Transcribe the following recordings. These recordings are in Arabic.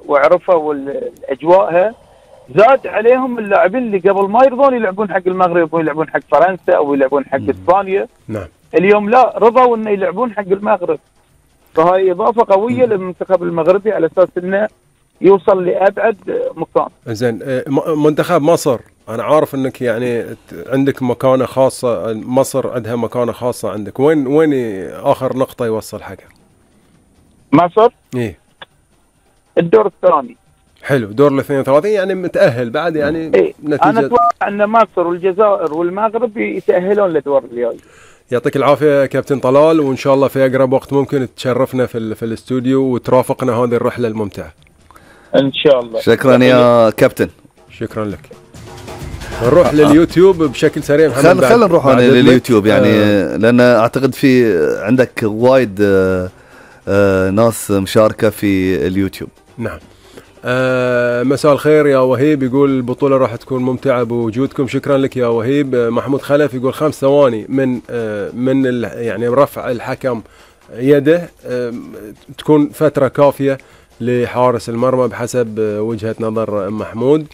وعرفوا اجواءها، زاد عليهم اللاعبين اللي قبل ما يرضون يلعبون حق المغرب ويلعبون حق فرنسا او يلعبون حق اسبانيا. نعم. اليوم لا، رضوا انه يلعبون حق المغرب. فهاي اضافه قويه للمنتخب المغربي على اساس انه يوصل لابعد مكان. زين، منتخب مصر انا عارف انك يعني عندك مكانه خاصه، مصر عندها مكانه خاصه عندك، وين اخر نقطه يوصل حقها؟ مصر؟ ايه الدور الثاني. حلو، دور ال 32 يعني متاهل بعد يعني. إيه؟ نتيجه انا اتوقع ان مصر والجزائر والمغرب يتاهلون للدور الجاي. يعطيك العافيه كابتن طلال، وان شاء الله في اقرب وقت ممكن تشرفنا في الاستوديو وترافقنا هذه الرحله الممتعه. ان شاء الله. شكرا يا كابتن. شكرا لك. نروح لليوتيوب بشكل سريع محمد. خلينا نروح لليوتيوب يعني لان اعتقد في عندك وايد ناس مشاركه في اليوتيوب. نعم. مساء الخير يا وهيب، يقول البطوله راح تكون ممتعه بوجودكم. شكرا لك يا وهيب. محمود خلف يقول 5 ثواني من يعني رفع الحكم يده تكون فتره كافيه لحارس المرمى بحسب وجهه نظر محمود.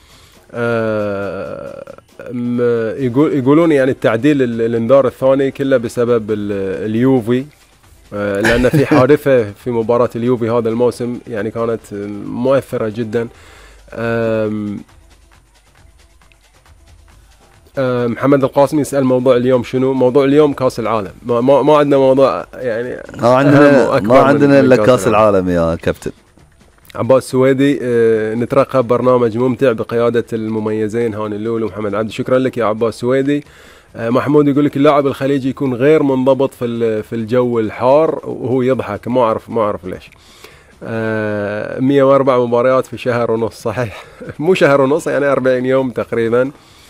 يقولون يعني التعديل الانذار الثاني كله بسبب اليوفي، لأن في حادثة في مباراة اليوفي هذا الموسم يعني كانت مؤثرة جدا. محمد القاسمي يسأل موضوع اليوم شنو؟ موضوع اليوم كاس العالم. ما عندنا موضوع يعني ما عندنا الا كاس العالم يا كابتن. عباس سويدي نترقب برنامج ممتع بقيادة المميزين هاني اللول ومحمد عبد. شكرا لك يا عباس سويدي. محمود يقول لك اللاعب الخليجي يكون غير منضبط في الجو الحار وهو يضحك، ما اعرف ليش. 104 مباريات في شهر ونص، صحيح مو شهر ونص يعني 40 يوم تقريبا.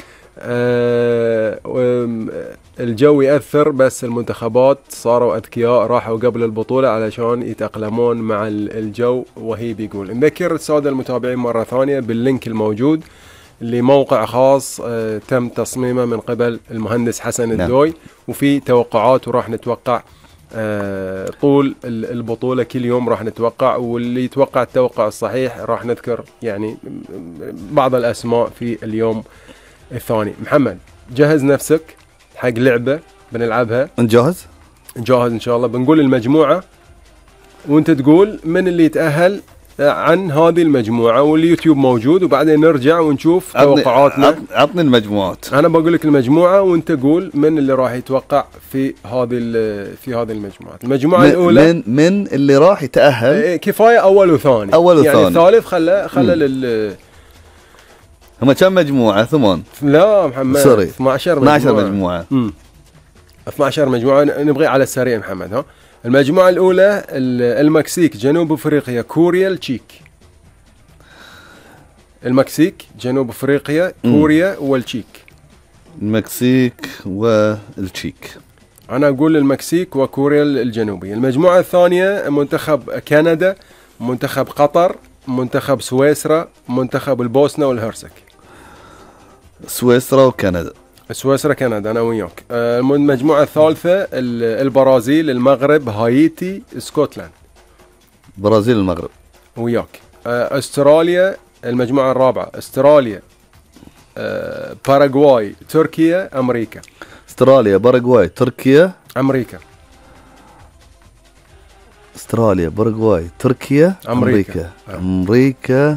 الجو يأثر، بس المنتخبات صاروا أذكياء راحوا قبل البطولة علشان يتأقلمون مع الجو. وهي بيقول نذكر السادة المتابعين مرة ثانية باللينك الموجود لموقع خاص تم تصميمه من قبل المهندس حسن الدوي، وفي توقعات وراح نتوقع طول البطولة كل يوم راح نتوقع، واللي يتوقع التوقع الصحيح راح نذكر يعني بعض الأسماء في اليوم الثاني. محمد جهز نفسك حق لعبة بنلعبها. نجهز إن شاء الله. بنقول المجموعة وانت تقول من اللي يتأهل عن هذه المجموعة، واليوتيوب موجود، وبعدين نرجع ونشوف توقعاتنا. عطني المجموعات. أنا بقول لك المجموعة وانت قول من اللي راح يتوقع في هذه المجموعات. المجموعة الأولى من اللي راح يتأهل. كفاية أول وثاني. يعني الثالث خلى لل هم كم مجموعة؟ 8. لا محمد، سوري 12 مجموعة. 12 مجموعة نبغي على السريع محمد. ها المجموعة الأولى المكسيك، جنوب أفريقيا، كوريا، التشيك. المكسيك، جنوب أفريقيا، كوريا والتشيك. المكسيك والتشيك. أنا أقول المكسيك وكوريا الجنوبية. المجموعة الثانية منتخب كندا، منتخب قطر، منتخب سويسرا، منتخب البوسنة والهرسك. سويسرا وكندا. سويسرا كندا أنا وياك. المجموعة الثالثة البرازيل، المغرب، هايتي، اسكتلند. برازيل المغرب وياك. استراليا المجموعة الرابعة، استراليا، باراغواي، تركيا، أمريكا. استراليا، باراغواي، تركيا، أمريكا. استراليا، باراغواي، تركيا، أمريكا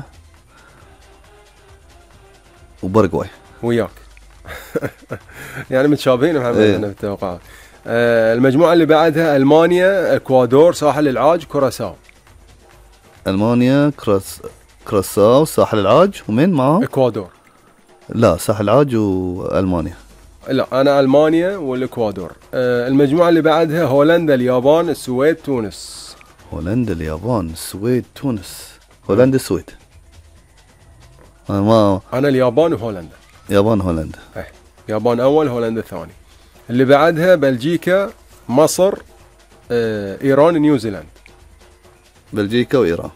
وباراغواي. وياك. يعني متشابهين محمد في التوقعات. المجموعة اللي بعدها ألمانيا، إكوادور، ساحل العاج، كوراساو. ألمانيا، كوراساو، ساحل العاج، ومين معه؟ إكوادور. لا، ساحل العاج وألمانيا. لا أنا ألمانيا والإكوادور. المجموعة اللي بعدها هولندا، اليابان، السويد، تونس. هولندا، اليابان، السويد، تونس. هولندا، السويد. أنا اليابان وهولندا. يابان، هولندا. يابان أول، هولندا ثاني. اللي بعدها بلجيكا، مصر، إيران، نيوزيلاند. بلجيكا وإيران.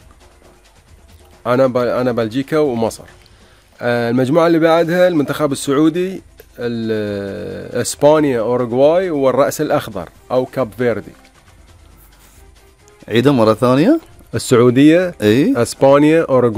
أنا بلجيكا ومصر. المجموعة اللي بعدها المنتخب السعودي، إسبانيا، أوروغواي، والرأس الأخضر أو كاب فيردي. عيدها مرة ثانية. السعودية، إسبانيا، أوروغواي.